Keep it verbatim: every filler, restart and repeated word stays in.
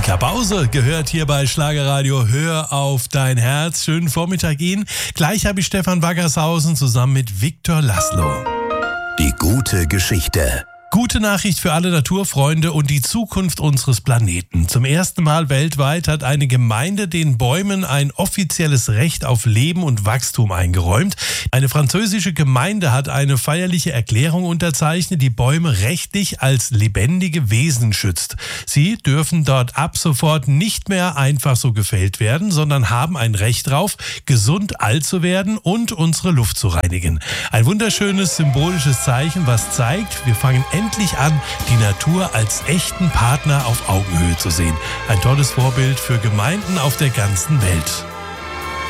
Klabause gehört hier bei Schlagerradio Hör auf dein Herz. Schönen Vormittag Ihnen. Gleich habe ich Stefan Waggershausen zusammen mit Viktor Laszlo. Die gute Geschichte. Gute Nachricht für alle Naturfreunde und die Zukunft unseres Planeten. Zum ersten Mal weltweit hat eine Gemeinde den Bäumen ein offizielles Recht auf Leben und Wachstum eingeräumt. Eine französische Gemeinde hat eine feierliche Erklärung unterzeichnet, die Bäume rechtlich als lebendige Wesen schützt. Sie dürfen dort ab sofort nicht mehr einfach so gefällt werden, sondern haben ein Recht drauf, gesund alt zu werden und unsere Luft zu reinigen. Ein wunderschönes symbolisches Zeichen, was zeigt, wir fangen endlich an, die Natur als echten Partner auf Augenhöhe zu sehen. Ein tolles Vorbild für Gemeinden auf der ganzen Welt.